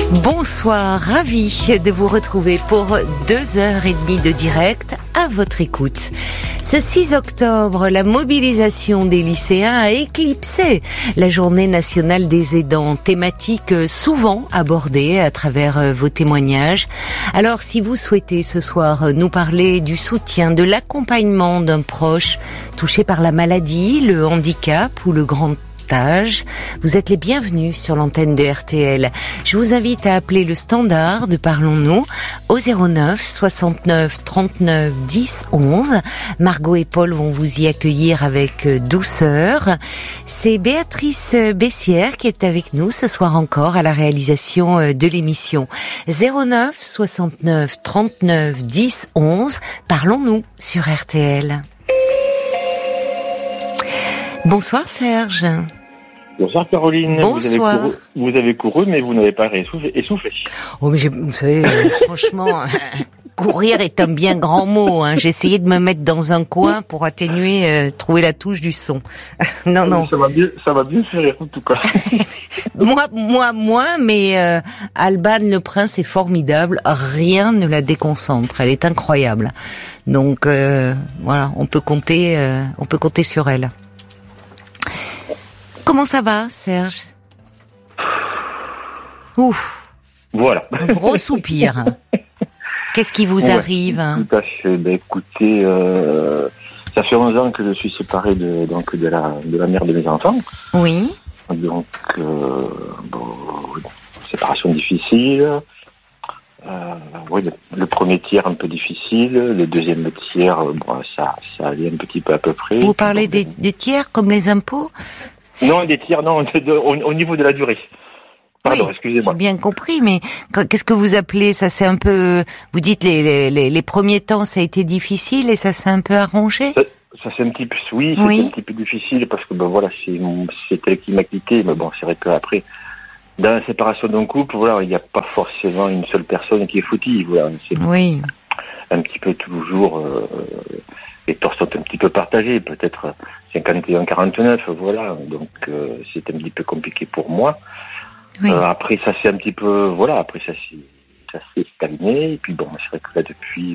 Bonsoir, ravi de vous retrouver pour 2h30 de direct à votre écoute. Ce 6 octobre, la mobilisation des lycéens a éclipsé la journée nationale des aidants, thématique souvent abordée à travers vos témoignages. Alors, si vous souhaitez ce soir nous parler du soutien, de l'accompagnement d'un proche touché par la maladie, le handicap ou le grand âge, vous êtes les bienvenus sur l'antenne de RTL. Je vous invite à appeler le standard de Parlons-nous au 09 69 39 10 11. Margot et Paul vont vous y accueillir avec douceur. C'est Béatrice Bessière qui est avec nous ce soir encore à la réalisation de l'émission. 09 69 39 10 11. Parlons-nous sur RTL. Bonsoir Serge. Bonsoir Caroline. Bonsoir. Vous avez couru, mais vous n'avez pas essoufflé. Oh mais vous savez, franchement, courir est un bien grand mot. J'ai essayé de me mettre dans un coin pour atténuer, trouver la touche du son. Non. Ça m'a bien fait rire en tout cas. moi moins, mais Alban le Prince est formidable. Rien ne la déconcentre. Elle est incroyable. Donc voilà, on peut compter sur elle. Comment ça va, Serge? Ouf. Voilà. Un gros soupir. Qu'est-ce qui vous arrive? Tout à fait. Écoutez, ça fait 11 ans que je suis séparé de la mère de mes enfants. Oui. Donc, séparation difficile. Le premier tiers un peu difficile. Le deuxième tiers, ça allait un petit peu à peu près. Vous parlez des tiers comme les impôts? Non, des tiers, non, au niveau de la durée. Pardon, oui, excusez-moi. J'ai bien compris, mais qu'est-ce que vous appelez ça? C'est un peu, vous dites les premiers temps ça a été difficile et ça s'est un peu arrangé? Ça c'est un petit peu, oui, c'est un petit peu difficile parce que c'est elle qui m'a quitté, mais bon, c'est vrai qu'après, dans la séparation d'un couple, il n'y a pas forcément une seule personne qui est fautive, c'est un petit peu toujours, les torts sont un petit peu partagés, peut-être 51-49, donc c'est un petit peu compliqué pour moi. Oui. Après ça c'est un petit peu, après ça s'est stagné, et puis c'est vrai que là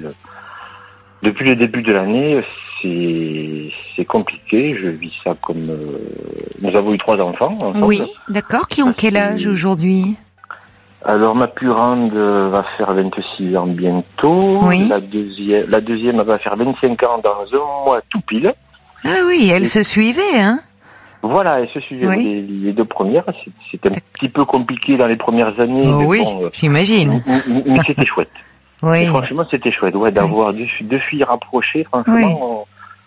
depuis le début de l'année, c'est compliqué, je vis ça comme, nous avons eu 3 enfants. Ensemble. Oui, d'accord, qui ont quel âge aujourd'hui? Alors ma plus grande va faire 26 ans bientôt. Oui. La deuxième elle va faire 25 ans dans un mois tout pile. Ah oui, elles se suivaient, hein? Voilà, elles se suivaient. Oui. Les 2 premières, c'était un petit peu compliqué dans les premières années. Oh, oui, j'imagine. Mais c'était chouette. Oui. Et franchement, c'était chouette, d'avoir 2 filles rapprochées. Franchement,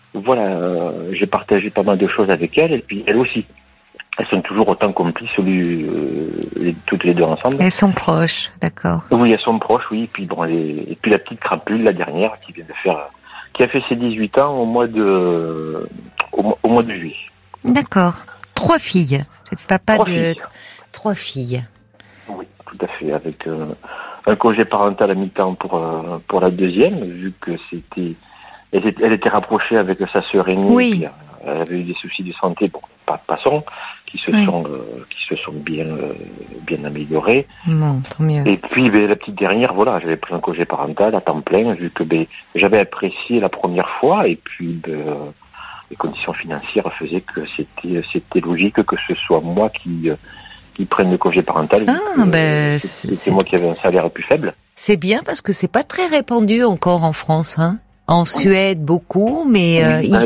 j'ai partagé pas mal de choses avec elles, et puis elles aussi. Elles sont toujours autant complices, toutes les 2 ensemble. Elles sont proches, d'accord. Oui, elles sont proches, oui. Et puis et puis la petite crapule, la dernière, qui a fait ses 18 ans au mois de juillet. D'accord. 3 filles. Vous êtes papa de 3 filles. Oui, tout à fait. Avec un congé parental à mi-temps pour la deuxième, vu que elle était rapprochée avec sa sœur aînée. Oui. Puis, elle avait eu des soucis de santé, passons, qui se sont bien améliorés. Bon, tant mieux. Et puis la petite dernière, j'avais pris un congé parental à temps plein, vu que j'avais apprécié la première fois, et puis les conditions financières faisaient que c'était logique que ce soit moi qui prenne le congé parental. C'est moi qui avais un salaire plus faible. C'est bien parce que c'est pas très répandu encore en France, hein. En Suède, beaucoup, mais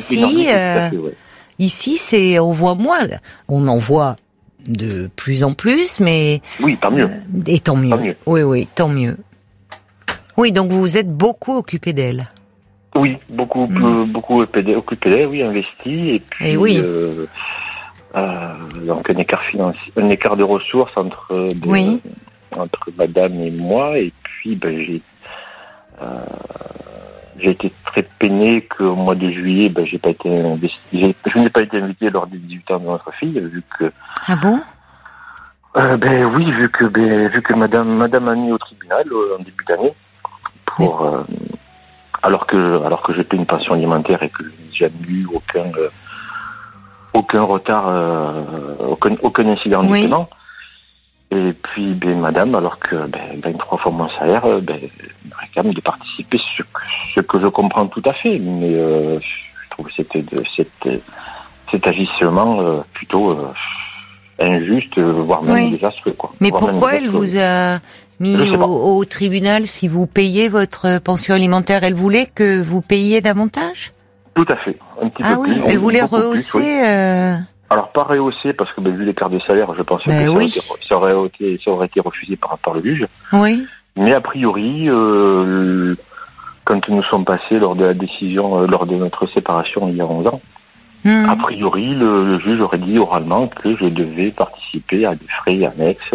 ici, on voit moins. On en voit de plus en plus, mais... Oui, tant mieux. Et tant mieux. Oui, tant mieux. Oui, donc vous vous êtes beaucoup occupé d'elle. Oui, beaucoup occupé d'elle, oui, investi, et puis... donc un écart de ressources entre madame et moi, et puis j'ai été très peiné qu'au mois de juillet, je n'ai pas été invité lors des 18 ans de notre fille, vu que... Ah bon? Oui, vu que madame a mis au tribunal en début d'année alors que j'ai payé une pension alimentaire et que j'ai jamais eu aucun retard, aucun incident de paiement. Et puis, madame, alors que gagne 3 fois mon salaire, me réclame de participer, ce que je comprends tout à fait. Mais je trouve que cet agissement plutôt injuste, voire même désastreux, quoi. Mais pourquoi elle vous a mis au tribunal si vous payez votre pension alimentaire? Elle voulait que vous payiez davantage? Tout à fait. Un petit peu plus. Elle voulait rehausser... Alors, pas rehausser, parce que vu l'écart de salaire, je pense que ça aurait été refusé par le juge. Oui. Mais a priori, quand nous sommes passés lors de la décision, lors de notre séparation il y a 11 ans, a priori, le juge aurait dit oralement que je devais participer à des frais annexes.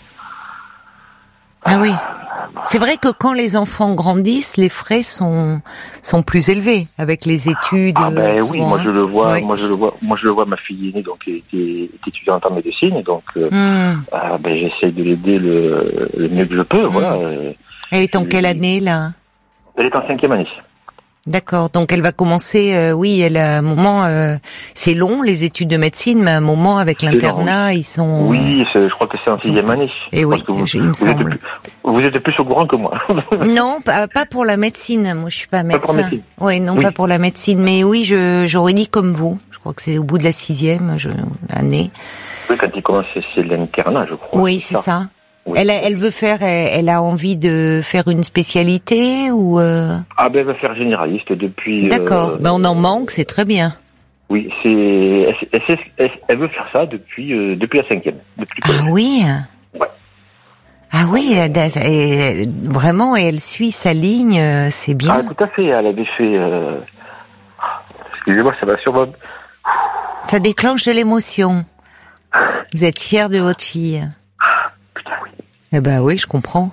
Oui. C'est vrai que quand les enfants grandissent, les frais sont plus élevés avec les études. Oui, moi je le vois. Oui. Moi je le vois. Ma fille aînée donc est étudiante en médecine, donc j'essaie de l'aider le mieux que je peux. Voilà. Elle est en quelle année là? Elle est en 5e année. D'accord. Donc elle va commencer. Elle a un moment. C'est long les études de médecine, mais à un moment avec l'internat, ils sont. Oui, je crois que c'est en 6e année. Et oui, il me semble. Vous êtes plus au courant que moi. Non, pas pour la médecine. Moi, je suis pas médecin. Pas pour la médecine. Oui, pas pour la médecine. Mais oui, j'aurais dit comme vous. Je crois que c'est au bout de la 6e année. Oui, quand il commence, c'est l'internat, je crois. Oui, c'est ça. Oui. Elle veut faire, elle a envie de faire une spécialité ou elle va faire généraliste depuis. D'accord. On en manque, c'est très bien. Oui, elle veut faire ça depuis la 5e. Oui. Ouais. Ah oui, vraiment, et elle suit sa ligne, c'est bien. Tout à fait. Elle avait fait. Excusez-moi, ça va sûrement. Ça déclenche de l'émotion. Vous êtes fier de votre fille. Oui, je comprends.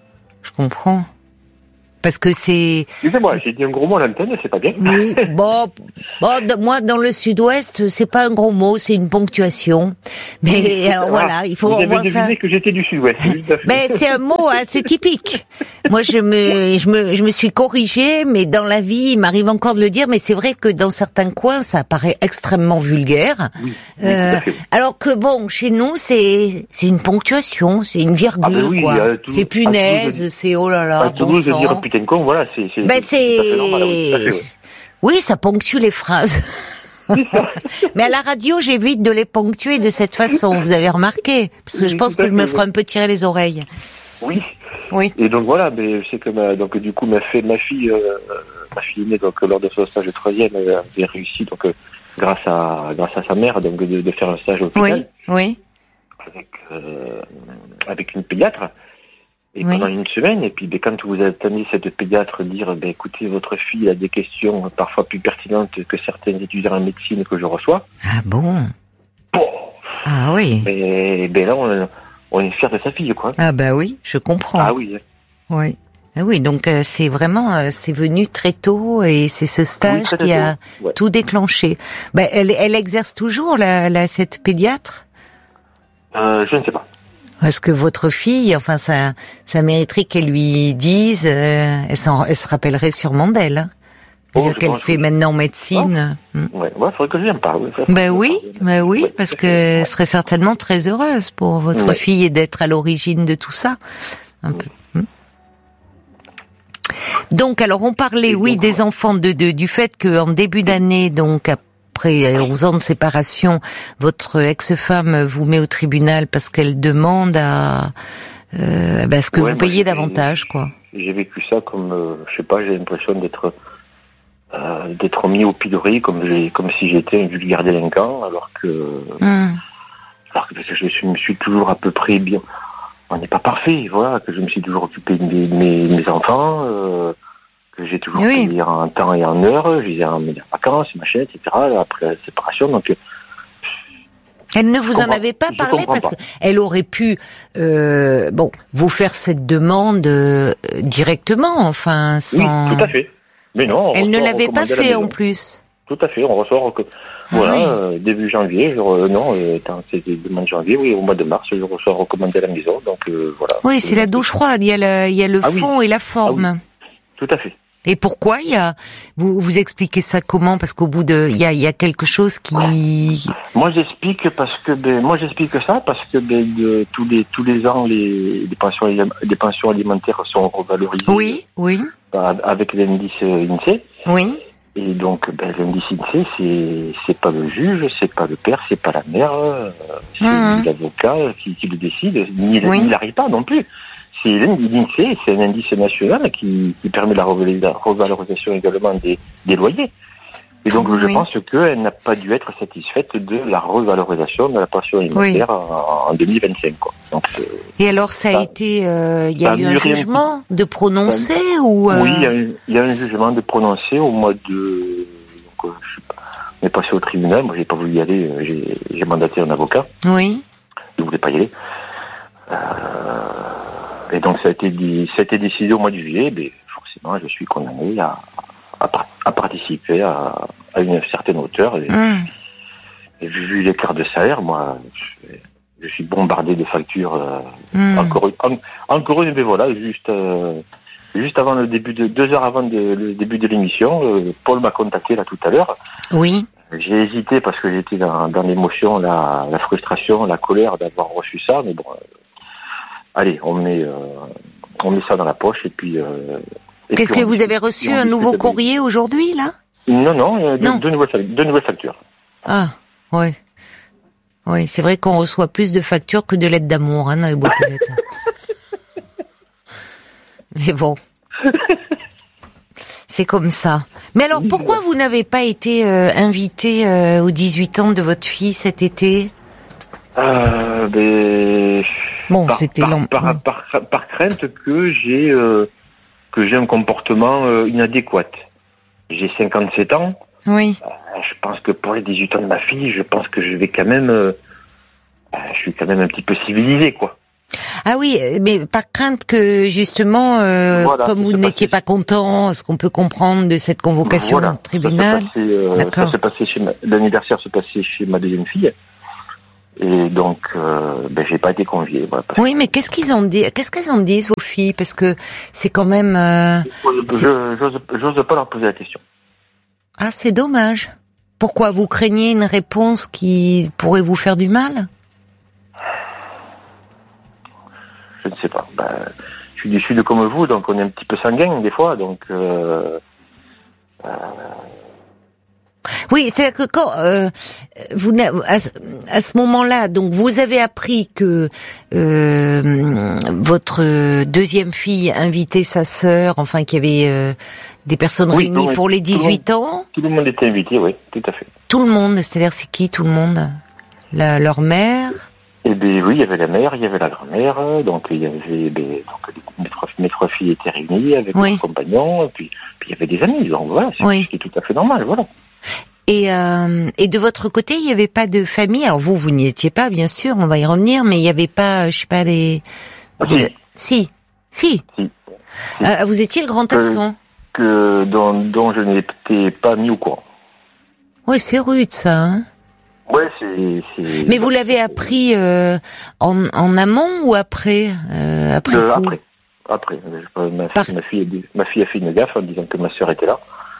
Parce que c'est... Excusez-moi, j'ai dit un gros mot à l'antenne, c'est pas bien. Oui, moi, dans le sud-ouest, c'est pas un gros mot, c'est une ponctuation. Mais alors voilà, il faut revoir ça. Vous avez deviné que j'étais du sud-ouest. Mais c'est un mot assez typique. Moi, je me suis corrigée, mais dans la vie, il m'arrive encore de le dire, mais c'est vrai que dans certains coins, ça paraît extrêmement vulgaire. Oui, alors que chez nous, c'est une ponctuation, c'est une virgule, quoi. C'est punaise, c'est oh là là, bon sang. Dire putain de con, voilà, c'est normal, oui, ça ponctue les phrases. Mais à la radio, j'évite de les ponctuer de cette façon, vous avez remarqué, parce que je pense que je me ferai un peu tirer les oreilles. Oui. Et donc voilà, mais je sais que donc du coup ma fille aînée, donc lors de son stage de 3e, elle avait réussi donc grâce à sa mère donc de faire un stage au hôpital. Oui. Avec une pédiatre. Et pendant une semaine, et puis quand vous attendez cette pédiatre dire écoutez, votre fille a des questions parfois plus pertinentes que certains étudiants en médecine que je reçois. Ah bon? Ah oui. Et là, on est fiers de sa fille, quoi. Ah oui, je comprends. Ah oui. Oui. Ah oui, donc c'est vraiment, c'est venu très tôt et c'est ce stage qui a tout déclenché. Elle exerce toujours cette pédiatre? Je ne sais pas. Parce que votre fille, enfin, ça mériterait qu'elle lui dise, elle se rappellerait sûrement d'elle. Hein. Qu'elle fait maintenant médecine. Faudrait que je vienne parler. Oui, parce que elle serait certainement très heureuse pour votre fille et d'être à l'origine de tout ça. Un peu. Donc, alors, on parlait, des enfants, du fait qu'en début d'année, donc, après 11 ans de séparation, votre ex-femme vous met au tribunal parce qu'elle demande à ce que vous payiez davantage, quoi. J'ai vécu ça comme, je sais pas, j'ai l'impression d'être mis au pilori, comme si j'étais un vulgaire délinquant, alors que je me suis toujours à peu près bien. On n'est pas parfait, voilà, que je me suis toujours occupé de mes enfants, que j'ai toujours payé en temps et en heure, je les ai emmenés en vacances, machin, etc., après la séparation, donc... Elle ne vous en avait pas parlé parce qu'elle aurait pu, vous faire cette demande directement, enfin, sans... Oui, tout à fait. Mais non. Elle ne l'avait pas fait en plus. Tout à fait, on ressort début janvier, c'est début janvier, au mois de mars, je reçois recommandé à la maison, donc voilà. Oui, c'est la douche froide, il y a le fond et la forme. Tout à fait. Et pourquoi vous expliquez ça comment? Parce qu'au bout il y a quelque chose qui... Moi j'explique ça parce que de tous les ans les pensions alimentaires sont revalorisées. Oui. Avec l'indice INSEE. Oui. Et donc l'indice INSEE c'est pas le juge, c'est pas le père, c'est pas la mère, c'est l'avocat qui le décide, ni il n'arrive pas non plus. C'est l'INSEE, c'est un indice national qui permet la revalorisation également des loyers. Et donc, je pense qu'elle n'a pas dû être satisfaite de la revalorisation de la pension alimentaire en 2025, quoi. Donc, et alors, ça a été, il y a eu un jugement de prononcé ou Oui, il y a un jugement de prononcé au mois de, donc, on est passé au tribunal. Moi, j'ai pas voulu y aller. J'ai mandaté un avocat. Oui. Je voulais pas y aller. Et donc ça a été décidé au mois de juillet, mais forcément je suis condamné à participer à une certaine hauteur. Et vu l'écart de salaire, moi je suis bombardé de factures. Encore une, mais voilà, juste avant le début 2 heures avant le début de l'émission, Paul m'a contacté là tout à l'heure. Oui. J'ai hésité parce que j'étais dans l'émotion, la frustration, la colère d'avoir reçu ça, mais bon. Allez, on met ça dans la poche et puis. Qu'est-ce que vous avez reçu un nouveau courrier aujourd'hui là? Non, deux nouvelles factures. Ah, ouais. Oui, c'est vrai qu'on reçoit plus de factures que de lettres d'amour dans les boîtes aux lettres. Mais bon, c'est comme ça. Mais alors, pourquoi vous n'avez pas été invité aux 18 ans de votre fille cet été? Bon, c'était long. Par crainte que j'ai un comportement inadéquat. J'ai 57 ans. Oui. Je pense que pour les 18 ans de ma fille, je pense que je vais quand même, je suis quand même un petit peu civilisé, quoi. Ah oui, mais par crainte que justement, comme vous n'étiez pas content, ce qu'on peut comprendre de cette convocation au tribunal. L'anniversaire se passait chez ma deuxième fille. Et donc, j'ai pas été convié. Voilà, oui, mais qu'est-ce qu'elles en disent, vos filles? Parce que c'est quand même... J'ose pas leur poser la question. Ah, c'est dommage. Pourquoi? Vous craignez une réponse qui pourrait vous faire du mal? Je ne sais pas. Je suis déçu de comme vous, donc on est un petit peu sanguin des fois, donc... Oui, c'est-à-dire que quand vous à ce moment-là, donc vous avez appris que votre deuxième fille invitait sa sœur, enfin qu'il y avait des personnes réunies pour les 18 ans. Tout le monde était invité, oui, tout à fait. Tout le monde, c'est-à-dire c'est qui tout le monde? Leur mère? Eh bien oui, il y avait la mère, il y avait la grand-mère, donc il y avait mes trois filles étaient réunies avec leurs compagnons, puis il y avait des amis, donc voilà, c'est tout à fait normal, voilà. Et de votre côté, il n'y avait pas de famille. Alors vous n'y étiez pas, bien sûr, on va y revenir, mais il n'y avait pas, je sais pas, Si. Vous étiez le grand absent. Dont je n'étais pas mis au courant. Ouais, c'est rude ça. Hein. Ouais, c'est. Mais vous l'avez appris en amont ou après coup. Après. Ma fille a fait une gaffe en disant que ma sœur était là.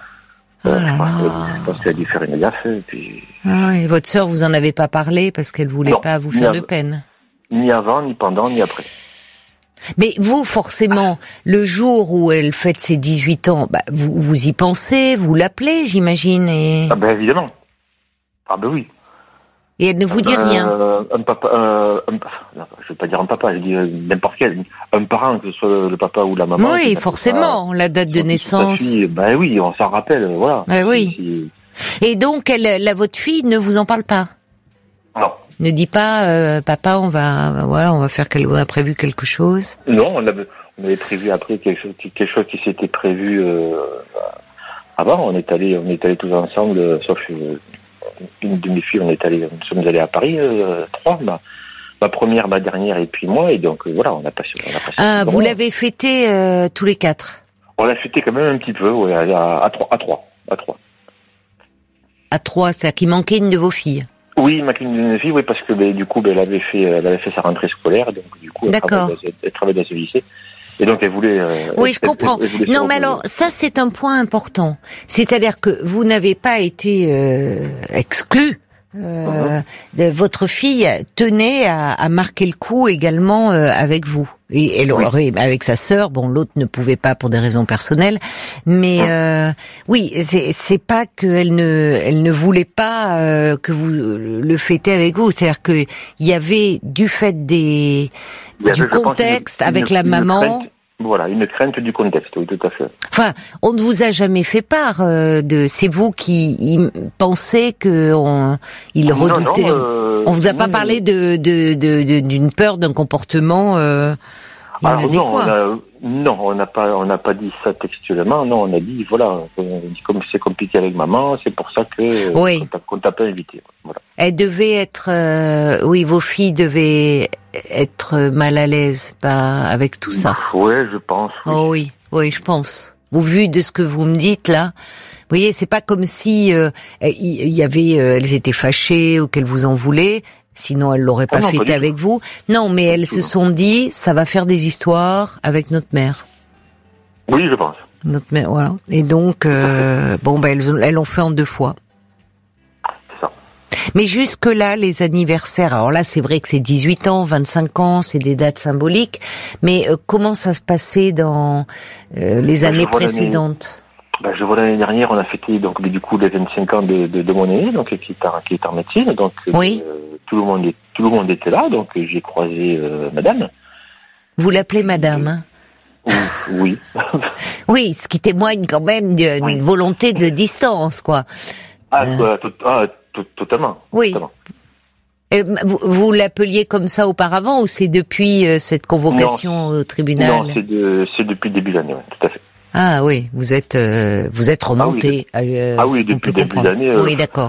Je pense qu'elle a dû faire une gaffe. Puis... et votre sœur, vous en avez pas parlé parce qu'elle voulait pas vous faire de peine. Ni avant, ni pendant, ni après. Mais vous, forcément, le jour où elle fête ses 18 ans, vous y pensez, vous l'appelez, j'imagine. Et... Ah évidemment. Ah oui. Et elle ne vous dit rien. Un papa, non, je veux pas dire un papa, je dis n'importe quel, un parent, que ce soit le papa ou la maman. Oui, forcément, la date de naissance. Oui, on s'en rappelle, voilà. Oui. Et donc, votre fille ne vous en parle pas? Non. Ne dit pas, papa, on va faire on a prévu quelque chose. Non, on avait prévu après quelque chose qui s'était prévu avant. On est allés tous ensemble, sauf une de mes filles, nous sommes allés à Paris, 3, ma première, ma dernière et puis moi, et donc voilà, on a passé. Vous l'avez fêté tous les 4? On l'a fêté quand même un petit peu, ouais, à 3. À 3, c'est-à-dire qu'il manquait une de vos filles? Oui, il manquait une de mes filles, oui, parce que du coup, elle avait fait sa rentrée scolaire, donc du coup, elle travaille dans un lycée. Et donc elle voulait. Oui, je comprends. Non, mais alors ça c'est un point important. C'est-à-dire que vous n'avez pas été exclu. Votre fille tenait à marquer le coup également avec vous. Et elle aurait avec sa sœur. Bon, l'autre ne pouvait pas pour des raisons personnelles. Mais oui, c'est pas qu'elle ne voulait pas que vous le fêtiez avec vous. C'est-à-dire que il y avait du fait du contexte avec la maman. Voilà, une crainte du contexte, oui, tout à fait. Enfin, on ne vous a jamais fait part c'est vous qui pensez que il redoutait. On vous a pas parlé d'une peur, d'un comportement. Non, on n'a pas dit ça textuellement. Non, on a dit voilà, comme c'est compliqué avec maman, c'est pour ça que qu'on t'a pas invité. Voilà. Elle devait être, vos filles devaient être mal à l'aise, avec tout ça. Oui, je pense. Oui. Oh oui, je pense. Au vu de ce que vous me dites là, vous voyez, c'est pas comme si il y avait, elles étaient fâchées ou qu'elles vous en voulaient. Sinon, elles l'auraient pas fêté avec vous. Non, mais elles se sont dit, ça va faire des histoires avec notre mère. Oui, je pense. Notre mère, voilà. Et donc, elles l'ont fait en 2 fois. C'est ça. Mais jusque-là, les anniversaires, alors là, c'est vrai que c'est 18 ans, 25 ans, c'est des dates symboliques, mais comment ça se passait dans les années précédentes? Je vois l'année dernière, on a fêté donc du coup les 25 ans de mon aîné, donc qui est en médecine, donc oui. Tout le monde était là, donc j'ai croisé madame. Vous l'appelez madame, hein? Oui. Oui, ce qui témoigne quand même d'une volonté de distance, quoi. Totalement. Oui. Totalement. Vous l'appeliez comme ça auparavant ou c'est depuis cette convocation au tribunal? Non, c'est depuis le début de l'année, tout à fait. Ah oui, vous êtes remonté. Oui, depuis le début de l'année. Oui, d'accord.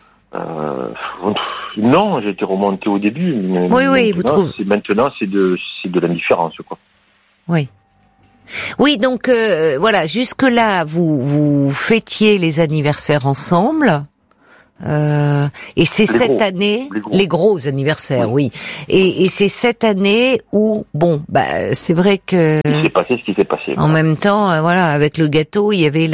Non, j'ai été remonté au début. Mais oui, vous trouvez. Maintenant, c'est de l'indifférence, quoi. Oui. Oui, donc voilà, jusque là, vous fêtiez les anniversaires ensemble. Et c'est cette année, les gros anniversaires, oui. Et c'est cette année où, c'est vrai que. Il s'est passé ce qui s'est passé. En même temps, avec le gâteau, il y avait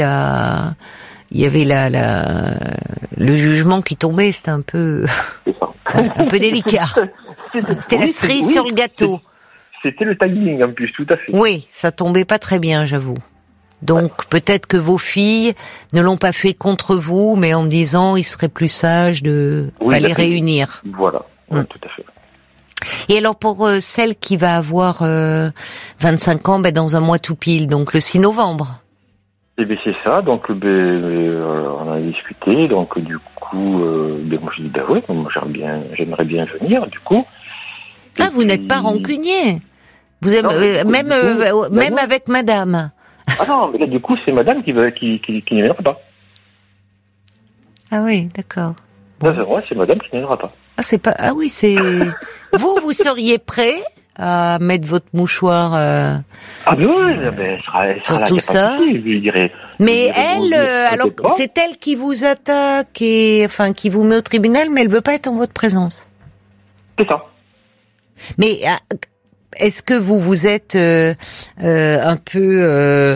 le jugement qui tombait, c'était un peu, un peu délicat. C'était la cerise sur le gâteau. C'était le timing en plus, tout à fait. Oui, ça tombait pas très bien, j'avoue. Donc peut-être que vos filles ne l'ont pas fait contre vous, mais en me disant il serait plus sage de les réunir. Voilà, tout à fait. Et alors pour celle qui va avoir 25 ans, dans un mois tout pile, donc le 6 novembre. Eh bien c'est ça, donc on a discuté, donc du coup, moi je dis moi j'aimerais bien venir, du coup. Vous n'êtes pas rancunier. Vous aimez, même avec madame. Ah non, mais là, du coup, c'est madame qui n'y viendra pas. Ah oui, d'accord. Bon. C'est vrai, c'est madame qui n'y viendra pas. C'est... Vous seriez prêt à mettre votre mouchoir sur tout ça. Je lui dirais. Mais elle, alors, c'est elle qui vous attaque et, qui vous met au tribunal, mais elle veut pas être en votre présence. C'est ça. Mais, est-ce que vous êtes un peu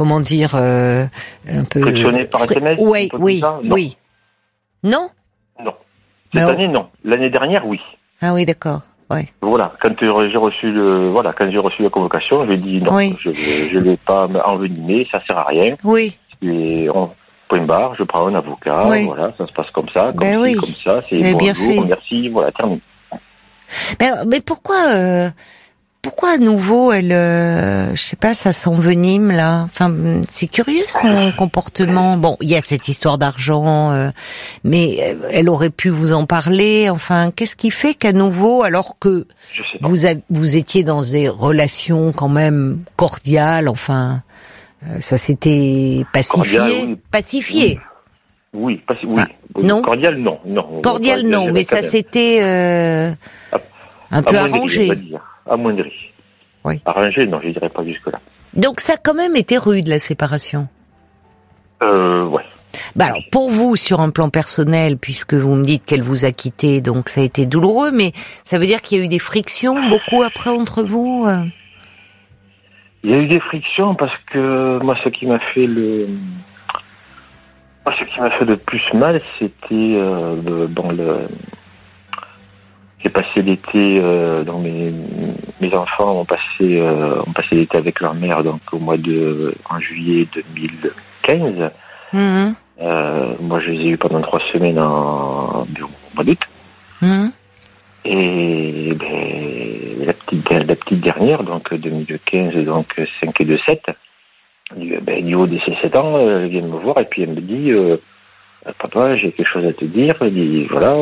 un peu pressionné par SMS? Oui. Non. Cette année, non. L'année dernière, oui. Ah oui, d'accord. Ouais. Voilà. Quand j'ai reçu la convocation, j'ai dit non, je vais pas m'envenimer, ça sert à rien. Oui. Et point barre, je prends un avocat. Oui. Voilà, ça se passe comme ça, comme ça. C'est bonjour, bien fait. Merci, voilà, terminé. Mais pourquoi à nouveau elle, je sais pas, ça s'envenime là. Enfin, c'est curieux son comportement. Bon, il y a cette histoire d'argent, mais elle aurait pu vous en parler. Enfin, qu'est-ce qui fait qu'à nouveau, alors que vous étiez dans des relations quand même cordiales, ça s'était pacifié. Oui. Non. Cordial, non. Cordial, non, mais ça s'était un peu arrangé. Amoindri. Oui. Arrangé, non, je dirais pas jusque-là. Donc ça a quand même été rude, la séparation. Ouais. Alors, pour vous, sur un plan personnel, puisque vous me dites qu'elle vous a quitté, donc ça a été douloureux, mais ça veut dire qu'il y a eu des frictions beaucoup après entre vous? Il y a eu des frictions parce que moi, ce qui m'a fait le plus mal, c'était j'ai passé l'été, donc mes enfants ont passé l'été avec leur mère, donc en juillet 2015. Moi, je les ai eus pendant 3 semaines au mois d'août. Et la petite dernière, donc 2015, donc 5 et 2, 7, du haut de ses 7 ans, elle vient me voir et puis elle me dit papa, j'ai quelque chose à te dire. Elle dit voilà.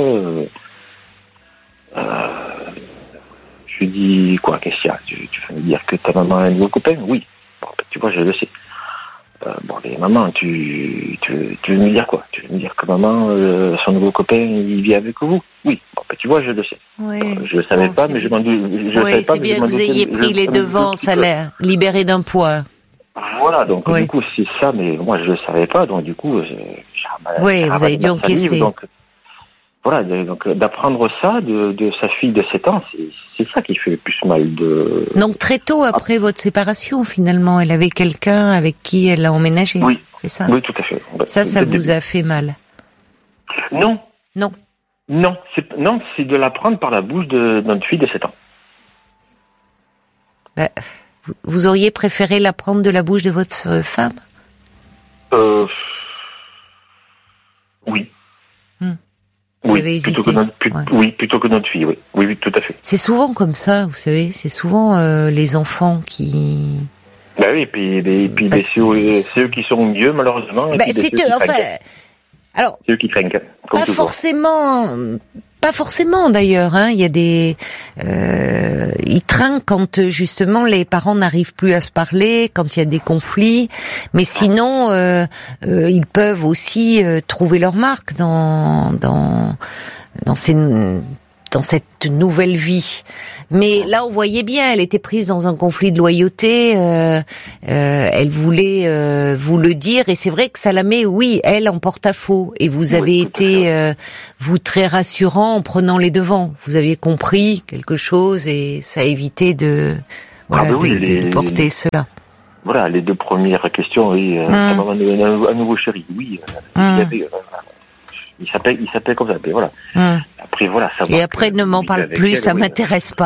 Je lui dis quoi, qu'est-ce qu'il y a? Tu veux me dire que ta maman a un nouveau copain? Oui. Bon, tu vois, je le sais. Mais maman, tu veux me dire quoi? Tu veux me dire que maman, son nouveau copain, il vit avec vous? Oui. Bon, tu vois, je le sais. Oui. Je le savais pas, mais je m'en doutais. Oui, c'est bien que vous ayez pris les devants, ça l'a libéré d'un poids. Voilà, donc du coup, c'est ça, mais moi, je le savais pas, donc du coup, oui, vous avez dû encaisser. Donc, voilà, donc d'apprendre ça de sa fille de 7 ans, c'est ça qui fait le plus mal. Donc très tôt après votre séparation, finalement, elle avait quelqu'un avec qui elle a emménagé. Oui, c'est ça. Oui, tout à fait. Ça vous a fait mal? Non. Non, c'est de l'apprendre par la bouche de notre fille de 7 ans. Vous auriez préféré l'apprendre de la bouche de votre femme? Oui. Vous avez hésité. Plutôt que notre fille, oui. Oui, tout à fait. C'est souvent comme ça, vous savez, c'est souvent les enfants qui... Oui, et puis c'est eux qui sont mieux, malheureusement. C'est eux, enfin... Alors, c'est eux qui trinquent. Pas forcément d'ailleurs, hein. Il y a des, ils trinquent quand justement les parents n'arrivent plus à se parler, quand il y a des conflits. Mais sinon, ils peuvent aussi trouver leur marque dans cette nouvelle vie. Mais là, on voyait bien, elle était prise dans un conflit de loyauté. Elle voulait vous le dire, et c'est vrai que ça la met, elle en porte-à-faux. Et vous avez été, vous, très rassurant en prenant les devants. Vous aviez compris quelque chose et ça a évité de porter cela. Voilà, les 2 premières questions, oui. Ta maman a un nouveau chéri, oui. Il s'appelle comme ça, mais voilà. Après, voilà, ça va. Et après, ne m'en parle plus, ça m'intéresse pas.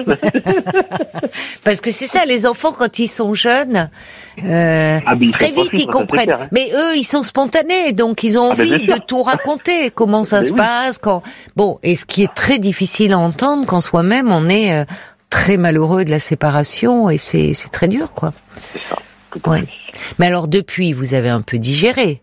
Parce que c'est ça, les enfants, quand ils sont jeunes, très vite, ils comprennent. Mais eux, ils sont spontanés, donc ils ont envie de tout raconter, comment ça se passe, et ce qui est très difficile à entendre quand soi-même, on est très malheureux de la séparation, et c'est très dur, quoi. C'est ça, tout à fait. Mais alors, depuis, vous avez un peu digéré?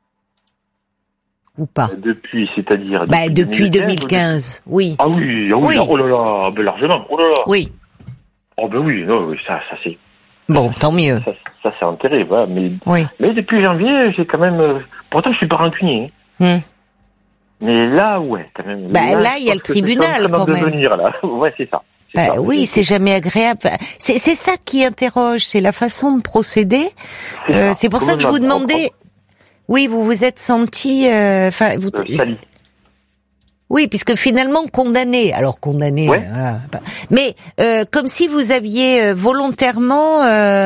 Ou pas? Depuis, c'est-à-dire depuis 2015, oui. Ah oui, oh là là, largement, oh là là. Oui. Oh oui, non, ça c'est... Bon, tant mieux. Ça c'est enterré, voilà, mais depuis janvier, j'ai quand même... Pourtant, je suis pas rancunier. Mais là, quand même... là, il y a le tribunal, quand même. Ouais, c'est ça. C'est jamais agréable. C'est ça qui interroge, c'est la façon de procéder. C'est pour ça que je vous demandais... Oui, vous vous êtes senti... sali. Oui, puisque finalement condamné. Alors condamné... Voilà. Mais comme si vous aviez volontairement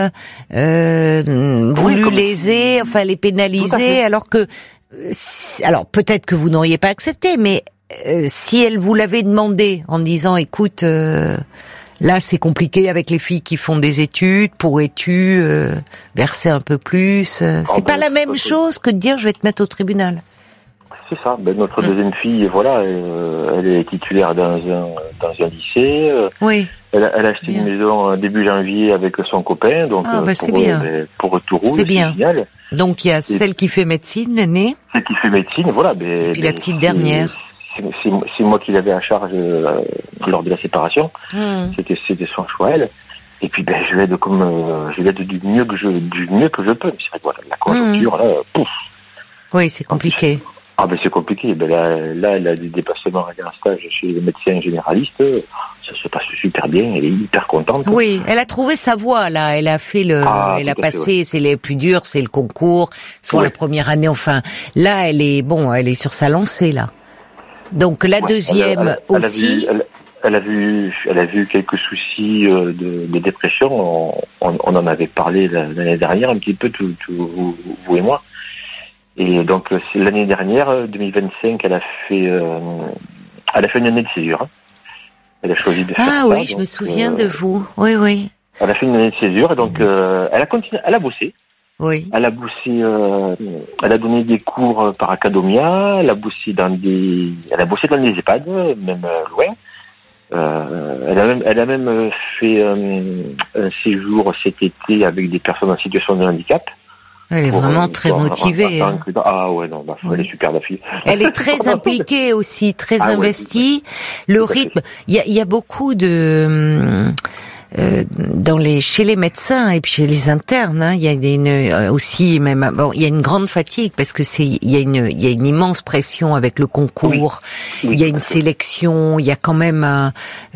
voulu léser, les pénaliser, alors que... Alors peut-être que vous n'auriez pas accepté, mais si elle vous l'avait demandé en disant, écoute... Là, c'est compliqué avec les filles qui font des études. Pourrais-tu verser un peu plus? C'est pas la même chose que de dire je vais te mettre au tribunal. C'est ça. Notre deuxième fille, elle est titulaire dans un lycée. Oui. Elle a acheté une maison début janvier avec son copain. Donc c'est bien. Pour Touroux, c'est bien. Génial. Donc il y a celle qui fait médecine, l'aînée. Celle qui fait médecine, voilà. Et puis la petite dernière. C'est moi qui l'avais à charge lors de la séparation. C'était son choix, elle. Et puis je l'aide du mieux que je peux. C'est vrai que voilà, la conjoncture là, pouf. Oui, c'est compliqué. C'est compliqué. Là, elle a des dépassements à un stage chez le médecin généraliste. Ça se passe super bien. Elle est hyper contente. Oui, elle a trouvé sa voie là. Elle a fait elle a passé. C'est les plus durs, c'est le concours, soit la première année. Enfin, là, elle est sur sa lancée là. Donc la deuxième aussi. elle a vu quelques soucis de dépression. On en avait parlé l'année dernière un petit peu, vous et moi. Et donc c'est l'année dernière, 2025, elle a fait une année de césure. Elle a choisi de faire ça. Ah oui, je me souviens de vous. Oui, oui. Elle a fait une année de césure et donc elle a continué, elle a bossé. Oui. Elle a bossé, elle a donné des cours par Academia, elle a bossé dans des EHPAD, même loin. Elle a même fait un séjour cet été avec des personnes en situation de handicap. Elle est vraiment très motivée. Hein. Ah ouais, non, elle est super, la fille. Elle est très impliquée aussi, très investie. Ouais, le rythme, il y a beaucoup de chez les médecins et puis chez les internes, hein, il y a aussi même il y a une grande fatigue parce que il y a une immense pression avec le concours, il y a une sélection, il y a quand même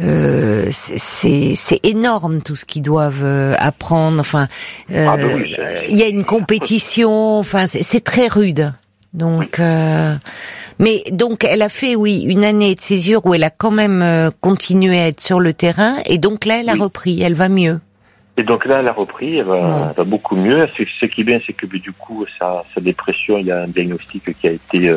c'est énorme tout ce qu'ils doivent apprendre, enfin il y a une compétition, enfin c'est très rude. Donc mais donc elle a fait une année de césure où elle a quand même continué à être sur le terrain et donc là elle a repris, elle va mieux. Et donc là elle a repris, elle va beaucoup mieux. Ce qui est bien, c'est que du coup sa dépression, il y a un diagnostic qui a été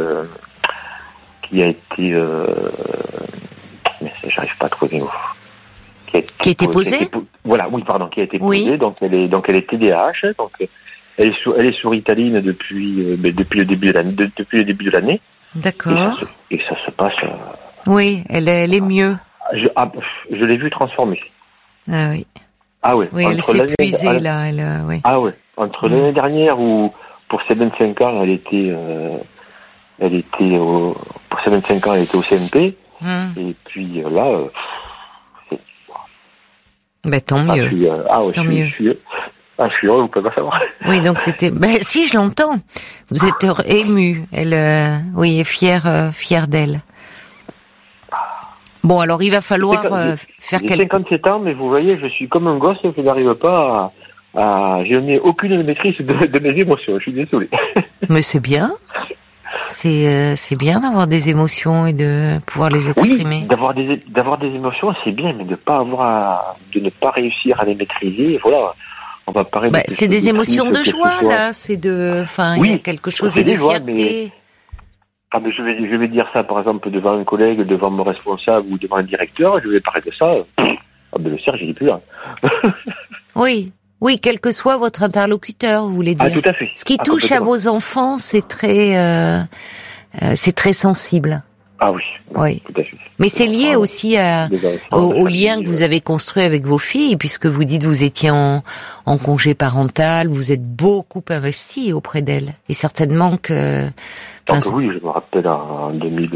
mais j'arrive pas à trouver les mots. Qui a été posé. Qui a été posé. Donc elle est TDAH, donc elle est sur Ritaline depuis le début de l'année. D'accord. Et ça se passe. Oui, elle est mieux. Je l'ai vue transformée. Ah oui. Ah oui. Oui, elle s'est épuisée là. Oui. Ah oui. Entre l'année dernière où pour ses 25 ans elle était pour ses 25 ans elle était au CMP et puis là. Tant mieux. Tant mieux. Je suis heureux, vous pouvez pas savoir. Oui, donc c'était. Si, je l'entends. Vous êtes ému. Elle, est fière d'elle. Bon, alors il va falloir faire quelque. J'ai 57 ans, mais vous voyez, je suis comme un gosse, je n'arrive pas je n'ai aucune maîtrise de mes émotions. Je suis désolé. Mais c'est bien. C'est bien d'avoir des émotions et de pouvoir les exprimer. Oui, d'avoir des émotions, c'est bien, mais de ne pas réussir à les maîtriser. Voilà. On va parler c'est des émotions de joie là, il y a quelque chose de fierté. Mais je vais dire ça par exemple devant un collègue, devant mon responsable ou devant un directeur, je vais parler de ça. Le Serge, il est plus là. Oui, quel que soit votre interlocuteur, vous voulez dire. Ah, tout à fait. Ce qui touche à vos enfants, c'est très sensible. Ah oui. Tout à fait. Mais c'est lié aussi au lien que vous avez construit avec vos filles, puisque vous dites que vous étiez en congé parental, vous êtes beaucoup investi auprès d'elles. Et certainement que... oui, je me rappelle en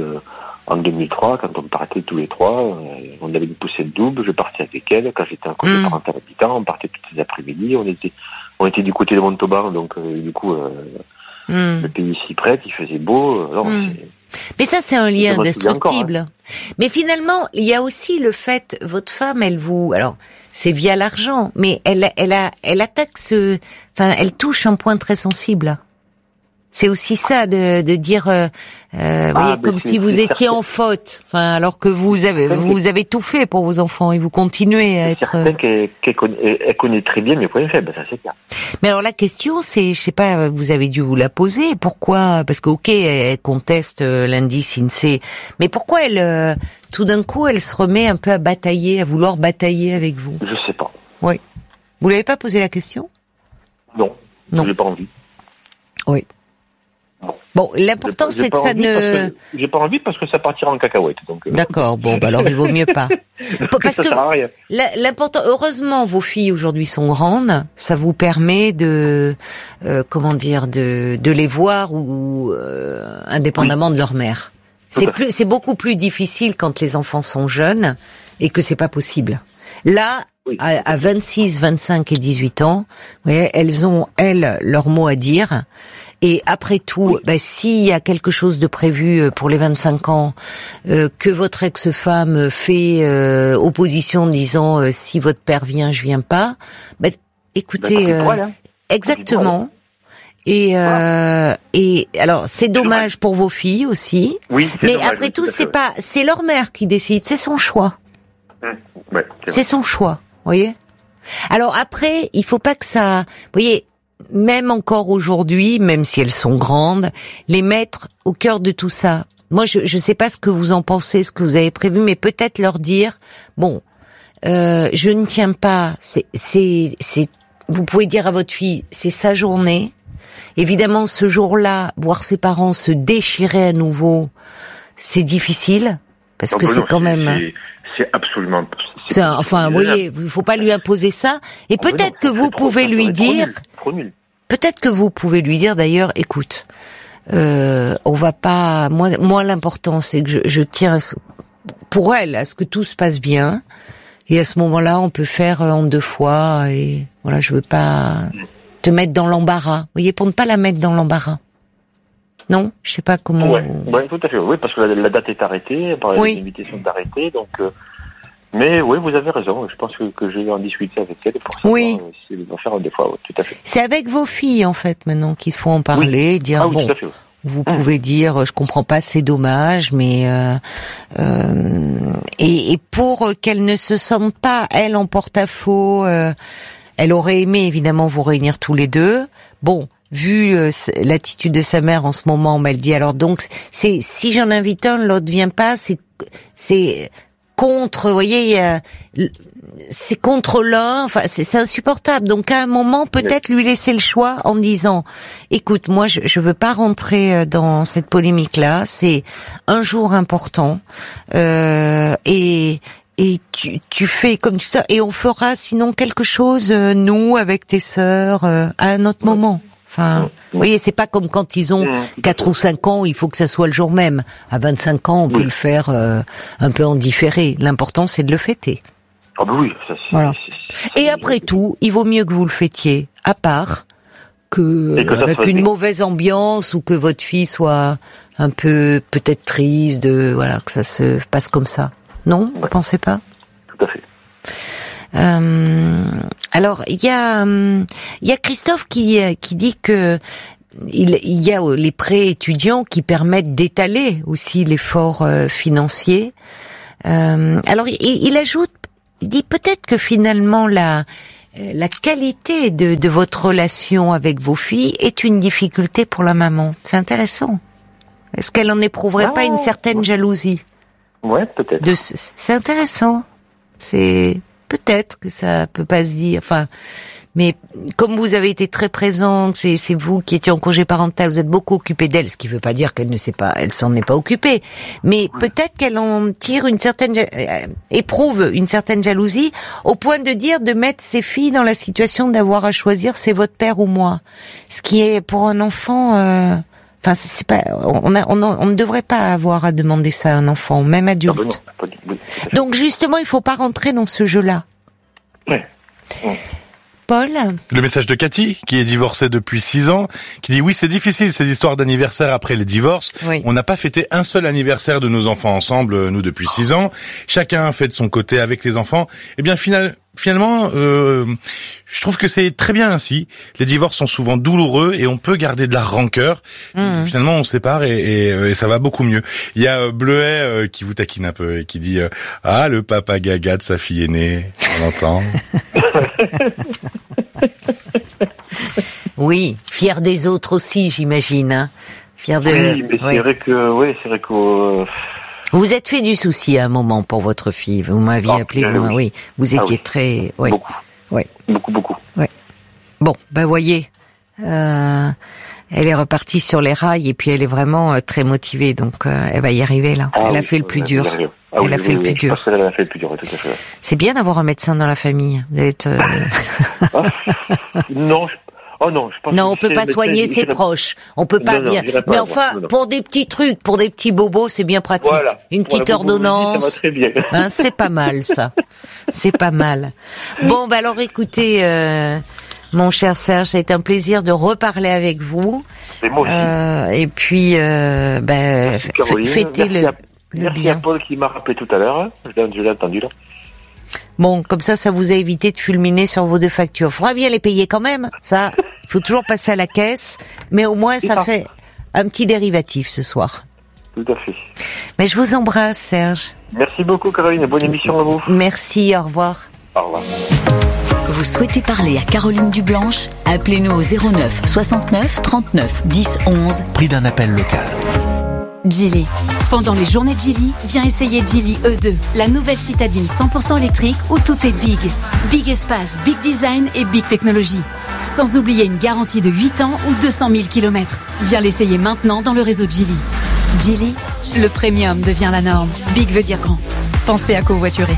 2003, quand on partait tous les trois, on avait une poussette double, je partais avec elle. Quand j'étais en congé parental habitant, on partait toutes les après-midi, on était du côté de Montauban, donc du coup, le pays s'y prête, il faisait beau. Mais ça, c'est un lien indestructible. Mais finalement, il y a aussi le fait, votre femme, alors, c'est via l'argent, mais elle attaque elle touche un point très sensible. C'est aussi ça de dire, voyez, comme si vous étiez en faute. Alors que vous avez tout fait pour vos enfants et vous continuez à être. C'est certain qu'elle connaît très bien mes points faibles, ça c'est clair. Mais alors la question, c'est, je sais pas, vous avez dû vous la poser. Pourquoi? Parce que elle conteste l'indice INSEE, mais pourquoi tout d'un coup, elle se remet un peu à vouloir batailler avec vous? Je sais pas. Oui. Vous l'avez pas posé la question? Non. J'ai pas envie. Oui. Bon, l'important c'est que ça ne. J'ai pas envie parce que ça partira en cacahuète. Donc. D'accord. Bon, alors il vaut mieux pas. Parce ça sert à rien. L'important, heureusement, vos filles aujourd'hui sont grandes. Ça vous permet de les voir indépendamment de leur mère. C'est beaucoup plus difficile quand les enfants sont jeunes et que c'est pas possible. Là, à 26, 25 et 18 ans, vous voyez, elles ont leur mot à dire. Et après tout, s'il y a quelque chose de prévu pour les 25 ans, que votre ex-femme fait opposition en disant si votre père vient, je viens pas. Écoutez, exactement. Et alors c'est dommage pour vos filles aussi. Oui. Mais après tout, c'est leur mère qui décide, c'est son choix. Ouais, c'est son choix, voyez. Alors après, il faut pas que ça, vous voyez, même encore aujourd'hui, même si elles sont grandes, les mettre au cœur de tout ça. Moi, je sais pas ce que vous en pensez, ce que vous avez prévu, mais peut-être leur dire, bon, je ne tiens pas, vous pouvez dire à votre fille, c'est sa journée. Évidemment, ce jour-là, voir ses parents se déchirer à nouveau, c'est difficile, parce que c'est quand même... C'est absolument... Enfin, vous voyez, il faut pas lui imposer ça. Et peut-être que vous pouvez lui dire... Peut-être que vous pouvez lui dire d'ailleurs, écoute, on va pas... Moi, l'important, c'est que je tiens, pour elle, à ce que tout se passe bien. Et à ce moment-là, on peut faire en 2 fois. Et voilà, je veux pas te mettre dans l'embarras. Vous voyez, pour ne pas la mettre dans l'embarras. Non, je sais pas comment. Ouais, tout à fait. Oui, parce que la date est arrêtée, par l'invitation est arrêtée, donc. Mais oui, vous avez raison. Je pense que je vais en discuter avec elle pour savoir si elle va faire 2 fois. Oui, tout à fait. C'est avec vos filles en fait maintenant qu'il faut en parler, dire bon. Tout à fait, vous pouvez dire, je comprends pas, c'est dommage, mais et pour qu'elle ne se sente pas elle en porte-à-faux, elle aurait aimé évidemment vous réunir tous les deux. Bon. Vu l'attitude de sa mère en ce moment, elle dit alors donc c'est si j'en invite un, l'autre vient pas, c'est contre, vous voyez, c'est contre l'un, enfin c'est insupportable. Donc à un moment peut-être lui laisser le choix en disant écoute, moi je veux pas rentrer dans cette polémique là, c'est un jour important et tu fais comme tu sais et on fera sinon quelque chose nous avec tes sœurs à un autre moment. Enfin, vous voyez, c'est pas comme quand ils ont 4 ou 5 ans, il faut que ça soit le jour même. À 25 ans, on peut le faire un peu en différé. L'important, c'est de le fêter. Ah ben oui, ça c'est... Voilà. Et après tout, il vaut mieux que vous le fêtiez à part que avec une mauvaise ambiance ou que votre fille soit un peu peut-être triste que ça se passe comme ça. Non, vous pensez pas? Tout à fait. Alors il y a Christophe qui dit que il y a les prêts étudiants qui permettent d'étaler aussi l'effort financier. Alors il ajoute, il dit peut-être que finalement la qualité de votre relation avec vos filles est une difficulté pour la maman. C'est intéressant. Est-ce qu'elle en éprouverait pas une certaine jalousie? Ouais, peut-être. C'est intéressant. C'est peut-être que ça peut pas se dire. Enfin, mais comme vous avez été très présente, c'est vous qui étiez en congé parental, vous êtes beaucoup occupée d'elle, ce qui veut pas dire qu'elle ne sait pas, elle s'en est pas occupée. Mais peut-être qu'elle en tire éprouve une certaine jalousie au point de dire de mettre ses filles dans la situation d'avoir à choisir c'est votre père ou moi. Ce qui est pour un enfant. Enfin, c'est pas. On ne devrait pas avoir à demander ça à un enfant, même adulte. Ah ben non, Donc justement, il faut pas rentrer dans ce jeu-là. Ouais. Paul ? Le message de Cathy, qui est divorcée depuis 6 ans, qui dit oui, c'est difficile ces histoires d'anniversaire après les divorces. Oui. On n'a pas fêté un seul anniversaire de nos enfants ensemble, nous, depuis 6 ans. Chacun fait de son côté avec les enfants. Eh bien, finalement, je trouve que c'est très bien ainsi. Les divorces sont souvent douloureux et on peut garder de la rancœur. Finalement, on se sépare et ça va beaucoup mieux. Il y a Bleuet qui vous taquine un peu et qui dit ah, le papa gaga de sa fille aînée, on l'entend. Oui, fier des autres aussi, j'imagine. Hein. Fier de. Oui, mais c'est vrai que Vous êtes fait du souci à un moment pour votre fille. Vous m'aviez appelé, vous étiez très, beaucoup. Ouais. Beaucoup. Ouais. Bon, voyez, elle est repartie sur les rails et puis elle est vraiment très motivée, donc elle va y arriver là. Elle a fait le plus dur. Elle a fait le plus dur. Elle a fait le plus dur, tout à fait. C'est bien d'avoir un médecin dans la famille. Vous allez être. Non. Oh non, je pense non, on peut pas soigner ses proches. On peut pas bien. Mais enfin, pour des petits trucs, pour des petits bobos, c'est bien pratique. Voilà. Une petite ordonnance. Ça va très bien. Hein, c'est pas mal, ça. C'est pas mal. Bon, alors écoutez, mon cher Serge, ça a été un plaisir de reparler avec vous. Et moi aussi. Et puis, fêtez le merci bien. À Paul qui m'a rappelé tout à l'heure. Hein. Je l'ai entendu là. Bon, comme ça vous a évité de fulminer sur vos 2 factures. Faudra bien les payer quand même. Ça, il faut toujours passer à la caisse. Mais au moins, ça fait un petit dérivatif ce soir. Tout à fait. Mais je vous embrasse, Serge. Merci beaucoup, Caroline, et bonne émission à vous. Merci, au revoir. Au revoir. Vous souhaitez parler à Caroline Dublanche? Appelez-nous au 09 69 39 10 11. Prix d'un appel local. Geely. Pendant les journées Geely, viens essayer Geely E2, la nouvelle citadine 100% électrique où tout est big. Big espace, big design et big technologie. Sans oublier une garantie de 8 ans ou 200 000 km. Viens l'essayer maintenant dans le réseau Geely. Geely, le premium devient la norme. Big veut dire grand. Pensez à covoiturer.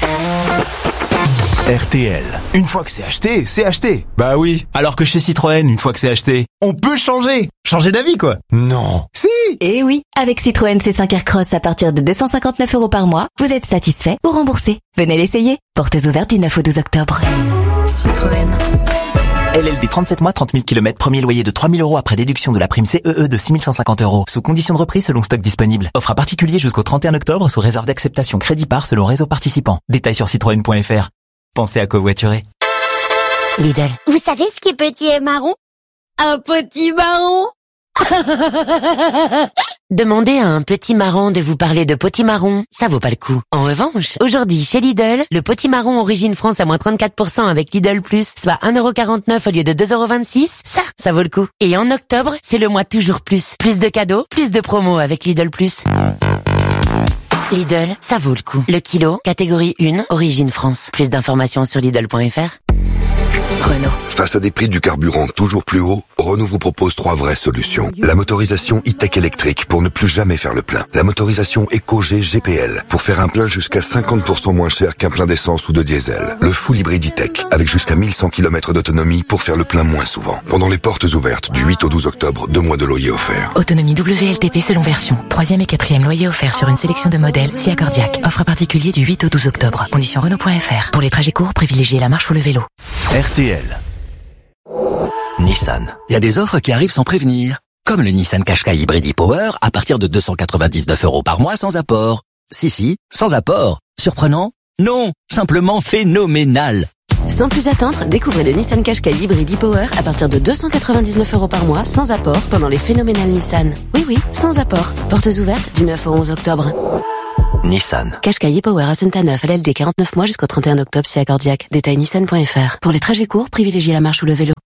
RTL. Une fois que c'est acheté, c'est acheté. Bah oui. Alors que chez Citroën, une fois que c'est acheté, on peut changer. Changer d'avis, quoi. Non. Si. Eh oui. Avec Citroën C5 Aircross à partir de 259 € par mois, vous êtes satisfait ou remboursé. Venez l'essayer. Portes ouvertes du 9 au 12 octobre. Citroën. LLD 37 mois, 30 000 km, premier loyer de 3 000 € après déduction de la prime CEE de 6 150 €. Sous condition de reprise selon stock disponible. Offre à particulier jusqu'au 31 octobre sous réserve d'acceptation crédit par selon réseau participant. Détails sur citroën.fr. Pensez à covoiturer. Lidl. Vous savez ce qui est petit et marron? Un petit marron. Demandez à un petit marron de vous parler de potimarron, ça vaut pas le coup. En revanche, aujourd'hui chez Lidl, le potimarron origine France à moins 34% avec Lidl Plus, soit 1,49 € au lieu de 2,26 €, ça vaut le coup. Et en octobre, c'est le mois toujours plus. Plus de cadeaux, plus de promos avec Lidl Plus. Lidl, ça vaut le coup. Le kilo, catégorie 1, origine France. Plus d'informations sur Lidl.fr. Renault. Face à des prix du carburant toujours plus hauts, Renault vous propose 3 vraies solutions. La motorisation e-tech électrique pour ne plus jamais faire le plein. La motorisation EcoG GPL pour faire un plein jusqu'à 50% moins cher qu'un plein d'essence ou de diesel. Le full hybride e-tech avec jusqu'à 1100 km d'autonomie pour faire le plein moins souvent. Pendant les portes ouvertes du 8 au 12 octobre, 2 mois de loyer offert. Autonomie WLTP selon version. 3e et 4e loyer offert sur une sélection de modèles si accordiaque. Offre particulier du 8 au 12 octobre. Conditions Renault.fr. Pour les trajets courts, privilégiez la marche ou le vélo. RTL. Nissan. Il y a des offres qui arrivent sans prévenir. Comme le Nissan Qashqai Hybrid e-Power à partir de 299 € par mois sans apport. Si, sans apport. Surprenant? Non, simplement phénoménal. Sans plus attendre, découvrez le Nissan Qashqai Hybrid e-Power à partir de 299 € par mois sans apport pendant les phénoménales Nissan. Oui, sans apport. Portes ouvertes du 9 au 11 octobre. Nissan. Qashqai e-Power à Saint-Neuf, LLD 49 mois jusqu'au 31 octobre si accordiaque. Détail nissan.fr. Pour les trajets courts, privilégiez la marche ou le vélo.